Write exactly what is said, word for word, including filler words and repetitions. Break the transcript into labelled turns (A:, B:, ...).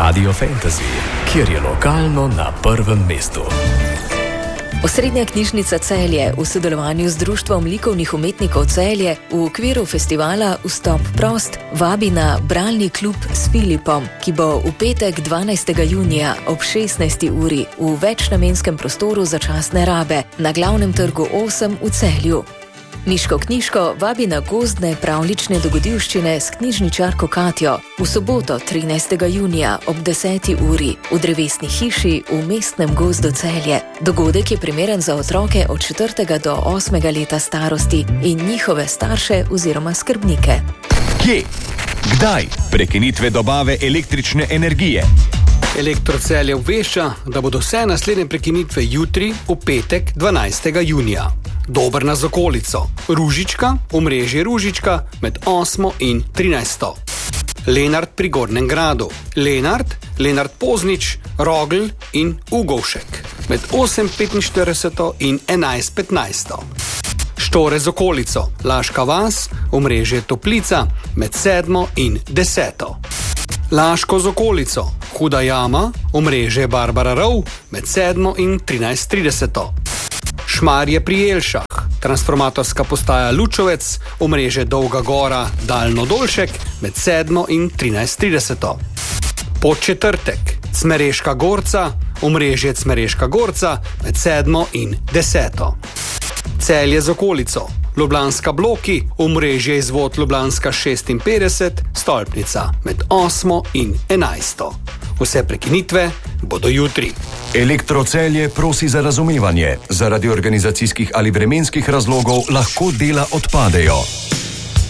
A: Radio Fantasy, kjer je lokalno na prvem mestu.
B: Osrednja knjižnica Celje v sodelovanju z Društvom likovnih umetnikov Celje v okviru festivala Vstop prost vabi na bralni klub s Filipom, ki bo v petek dvanajstega junija ob šestnajsti uri v večnamenskem prostoru začasne rabe na Glavnem trgu osem v Celju. Miško knjižko vabi na gozdne pravlične dogodivščine s knjižničarko Katjo v soboto trinajstega junija ob deseti uri v drevesni hiši v mestnem gozdu Celje. Dogodek je primeren za otroke od četrtega do osmega leta starosti in njihove starše oziroma skrbnike.
C: Kje? Kdaj? Prekinitve dobave električne energije.
D: Elektro Celje obvešča, da bodo vse naslednje prekinitve jutri v petek dvanajstega junija. Dobrna z okolico. Ružička, omrežje Ružička med osmo in trinajsto. Lenart pri Gornjem gradu. Lenart, Lenart Poznič, Rogl in Ugovšek med osem petinštirideset in enajst petnajst. Štore z okolico. Laška vas, omrežje Toplica med sedmo in deseto. Laško z okolico. Huda jama, omrežje Barbara Rov med sedmo in trinajst trideset. Šmarje pri Jelšah, transformatorska postaja Lučovec, omrežje Dolga Gora, Daljno Dolšek med sedmo in trinajst trideset. Podčetrtek, Cmereška Gorca, omrežje Cmereška Gorca med sedmo in deseto. Celje z okolico, Ljubljanska bloki, omrežje Izvod Ljubljanska šestinpetdeset, stolpnica med osmo in enajsto. Vse prekinitve bodo jutri.
C: Elektro Celje prosi za razumevanje. Zaradi organizacijskih ali vremenskih razlogov lahko dela odpadejo.